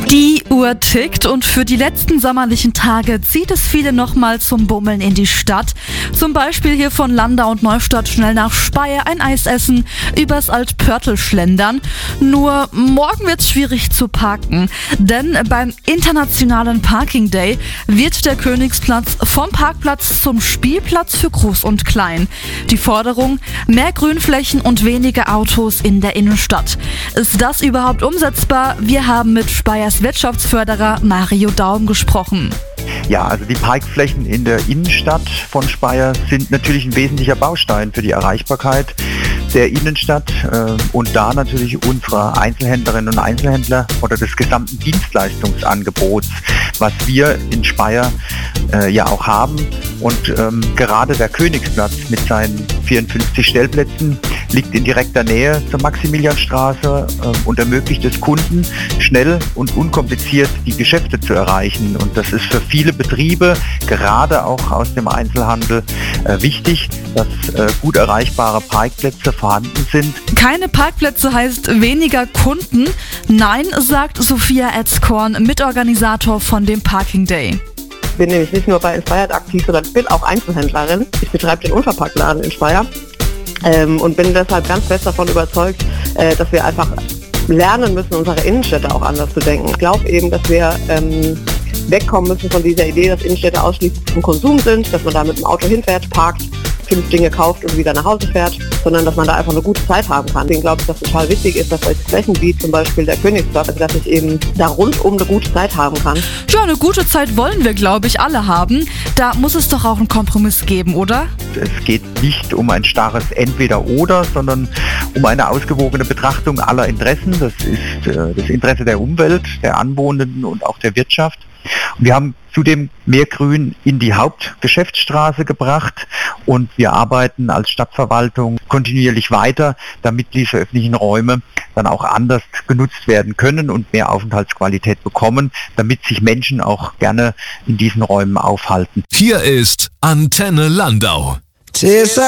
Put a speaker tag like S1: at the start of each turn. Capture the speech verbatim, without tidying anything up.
S1: Die Uhr tickt und für die letzten sommerlichen Tage zieht es viele nochmal zum Bummeln in die Stadt. Zum Beispiel hier von Landau und Neustadt schnell nach Speyer ein Eis essen, übers Altpörtel schlendern. Nur morgen wird's schwierig zu parken, denn beim Internationalen Parking Day wird der Königsplatz vom Parkplatz zum Spielplatz für Groß und Klein. Die Forderung: mehr Grünflächen und weniger Autos in der Innenstadt. Ist das überhaupt umsetzbar? Wir haben mit Speyers Wirtschaftsförderer Mario Daum gesprochen.
S2: Ja, also die Parkflächen in der Innenstadt von Speyer sind natürlich ein wesentlicher Baustein für die Erreichbarkeit der Innenstadt äh, und da natürlich unserer Einzelhändlerinnen und Einzelhändler oder des gesamten Dienstleistungsangebots, was wir in Speyer äh, ja auch haben. Und ähm, gerade der Königsplatz mit seinen vierundfünfzig Stellplätzen liegt in direkter Nähe zur Maximilianstraße äh, und ermöglicht es Kunden, schnell und unkompliziert die Geschäfte zu erreichen. Und das ist für viele Betriebe, gerade auch aus dem Einzelhandel, äh, wichtig, dass äh, gut erreichbare Parkplätze vorhanden sind.
S1: Keine Parkplätze heißt weniger Kunden. Nein, sagt Sophia Etzkorn, Mitorganisator von dem Parking Day.
S3: Ich bin nämlich nicht nur bei Inspired aktiv, sondern ich bin auch Einzelhändlerin. Ich betreibe den Unverpacktladen in Speyer ähm, und bin deshalb ganz fest davon überzeugt, äh, dass wir einfach lernen müssen, unsere Innenstädte auch anders zu denken. Ich glaube eben, dass wir ähm, wegkommen müssen von dieser Idee, dass Innenstädte ausschließlich zum Konsum sind, dass man da mit dem Auto hinfährt, parkt, fünf Dinge kauft und wieder nach Hause fährt, sondern dass man da einfach eine gute Zeit haben kann. Deswegen glaube ich, dass total wichtig ist, dass solche Flächen wie zum Beispiel der Königsplatz, dass ich eben da rundum eine gute Zeit haben kann.
S1: Ja, eine gute Zeit wollen wir, glaube ich, alle haben. Da muss es doch auch einen Kompromiss geben, oder?
S2: Es geht nicht um ein starres Entweder-Oder, sondern um eine ausgewogene Betrachtung aller Interessen. Das ist äh, das Interesse der Umwelt, der Anwohnenden und auch der Wirtschaft. Und wir haben zudem mehr Grün in die Hauptgeschäftsstraße gebracht und wir arbeiten als Stadtverwaltung kontinuierlich weiter, damit diese öffentlichen Räume dann auch anders genutzt werden können und mehr Aufenthaltsqualität bekommen, damit sich Menschen auch gerne in diesen Räumen aufhalten.
S4: Hier ist Antenne Landau.